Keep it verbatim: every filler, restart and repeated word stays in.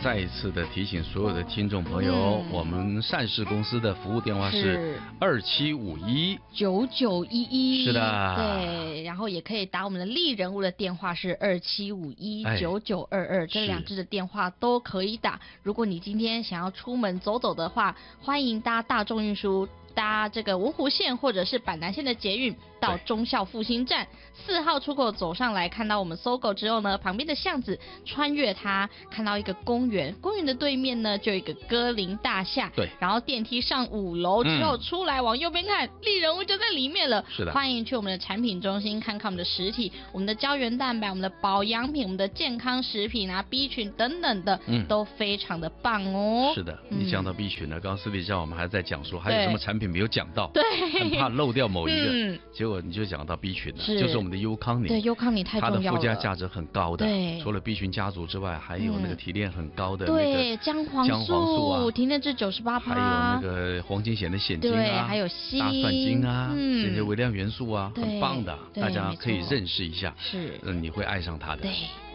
再一次的提醒所有的听众朋友，嗯、我们善事公司的服务电话是二七五一九九一一。 是的， 对，然后也可以打我们的丽人物的电话是二七五一九九二二，这两支的电话都可以打。如果你今天想要出门走走的话，欢迎搭大众运输。搭这个文湖线或者是板南线的捷运到忠孝复兴站四号出口走上来，看到我们搜狗之后呢，旁边的巷子穿越它，看到一个公园，公园的对面呢就有一个歌林大厦， 对， 然后电梯上五楼之后出来往右边看，丽人物就在里面了。 是的， 欢迎去我们的产品中心看看我们的实体，我们的胶原蛋白、我们的保养品、我们的健康食品啊 B 群等等的，嗯，都非常的棒哦。 是的，你讲到 B 群呢，刚刚私底下我们还在讲说还有什么产品没有讲到， 对， 很怕漏掉某一个， 嗯、 结果你就讲到 B 群了， 是就是我们的优康宁， 对，优康宁太重要了， 它的附加价值很高的， 对， 除了 B 群家族之外，还有那个提炼很高的那个对姜黄姜黄素啊， 提炼至九十八趴， 还有那个黄金酰的酰精啊， 对，还有硒、 大蒜精啊， 嗯、 这些微量元素啊，很棒的，大家可以认识一下， 是， 嗯，你会爱上它的。 对。